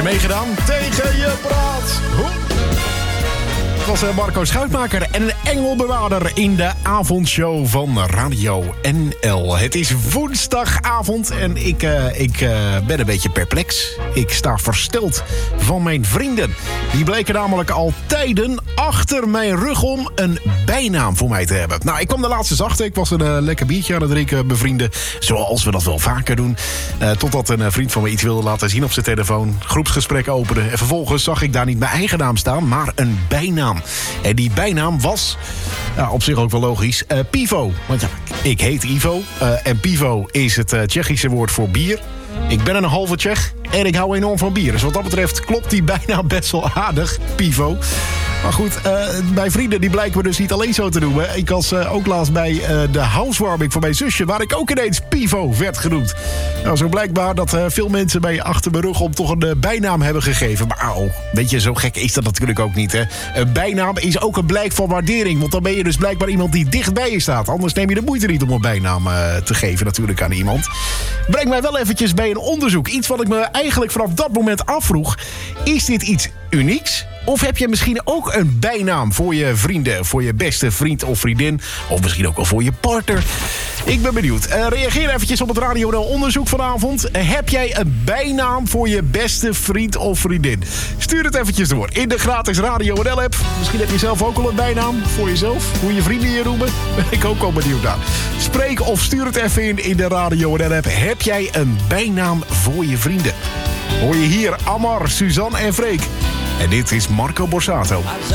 je meegedaan? Tegen je praat. Het was Marco Schuitmaker en een engelbewaarder in de avondshow van Radio NL. Het is woensdagavond en ik ben een beetje perplex. Ik sta versteld van mijn vrienden. Die bleken namelijk al tijden achter mijn rug om een bijnaam voor mij te hebben. Nou, ik kwam er laatst eens achter. Ik was een lekker biertje aan het drinken, mijn vrienden. Zoals we dat wel vaker doen. Totdat een vriend van me iets wilde laten zien op zijn telefoon. Groepsgesprek opende. En vervolgens zag ik daar niet mijn eigen naam staan, maar een bijnaam. En die bijnaam was, op zich ook wel logisch, Pivo. Want ja, ik heet Ivo. En Pivo is het Tsjechische woord voor bier. Ik ben een halve Tsjech en ik hou enorm van bier. Dus wat dat betreft klopt die bijnaam best wel aardig, Pivo. Maar goed, mijn vrienden die blijken me dus niet alleen zo te noemen. Ik was ook laatst bij de housewarming van mijn zusje, waar ik ook ineens Pivo werd genoemd. Nou, zo blijkbaar dat veel mensen mij achter mijn rug om toch een bijnaam hebben gegeven. Maar weet je, zo gek is dat natuurlijk ook niet, hè. Een bijnaam is ook een blijk van waardering. Want dan ben je dus blijkbaar iemand die dicht bij je staat. Anders neem je de moeite niet om een bijnaam te geven natuurlijk aan iemand. Breng mij wel eventjes bij een onderzoek. Iets wat ik me eigenlijk vanaf dat moment afvroeg. Is dit iets unieks? Of heb je misschien ook een bijnaam voor je vrienden, voor je beste vriend of vriendin, of misschien ook wel voor je partner? Ik ben benieuwd. Reageer eventjes op het Radio NL onderzoek vanavond. Heb jij een bijnaam voor je beste vriend of vriendin? Stuur het eventjes door in de gratis Radio NL app. Misschien heb je zelf ook al een bijnaam voor jezelf. Hoe je vrienden je noemen. Ben ik ook wel benieuwd naar. Spreek of stuur het even in de Radio NL app. Heb jij een bijnaam voor je vrienden? Hoor je hier Amar, Suzanne en Freek. En dit is Marco Borsato.